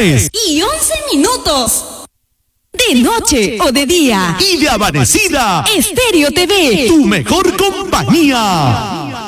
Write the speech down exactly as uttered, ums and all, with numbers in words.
tres y once minutos. De noche o de día. Y de amanecida. Estéreo T V. Tu mejor compañía.